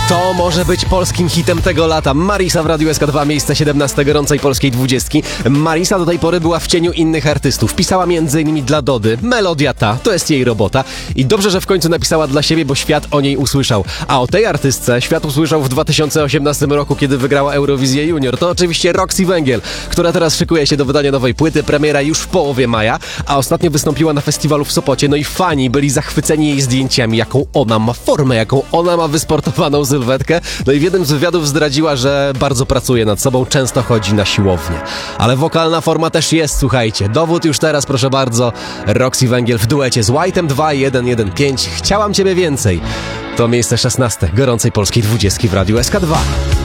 To może być polskim hitem tego lata. Marisa w Radiu SK2, miejsce 17 gorącej polskiej 20. Marisa do tej pory była w cieniu innych artystów. Pisała m.in. dla Dody. Melodia ta, to jest jej robota. I dobrze, że w końcu napisała dla siebie, bo świat o niej usłyszał. A o tej artystce świat usłyszał w 2018 roku, kiedy wygrała Eurowizję Junior. To oczywiście Roxy Węgiel, która teraz szykuje się do wydania nowej płyty. Premiera już w połowie maja, a ostatnio wystąpiła na festiwalu w Sopocie. No i fani byli zachwyceni jej zdjęciami, jaką ona ma formę, jaką ona ma wysportowaną sylwetkę. No i w jednym z wywiadów zdradziła, że bardzo pracuje nad sobą, często chodzi na siłownię. Ale wokalna forma też jest, słuchajcie. Dowód już teraz, proszę bardzo. Roxy Węgiel w duecie z White'em 2115. Chciałam ciebie więcej. To miejsce 16 gorącej polskiej 20 w Radiu SK2.